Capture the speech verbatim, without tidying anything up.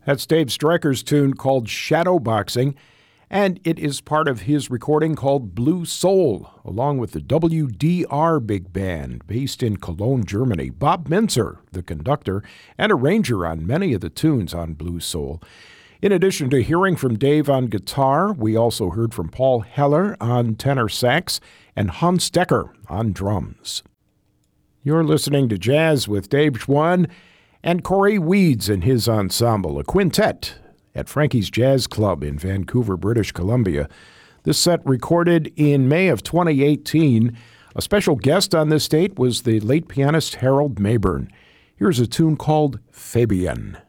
That's Dave Stryker's tune called Shadowboxing, and it is part of his recording called Blue Soul, along with the W D R Big Band, based in Cologne, Germany. Bob Minzer, the conductor and arranger on many of the tunes on Blue Soul. In addition to hearing from Dave on guitar, we also heard from Paul Heller on tenor sax and Hans Decker on drums. You're listening to Jazz with Dave Schwann and Corey Weeds and his ensemble, a quintet at Frankie's Jazz Club in Vancouver, British Columbia. This set recorded in May of twenty eighteen. A special guest on this date was the late pianist Harold Mabern. Here's a tune called Fabian.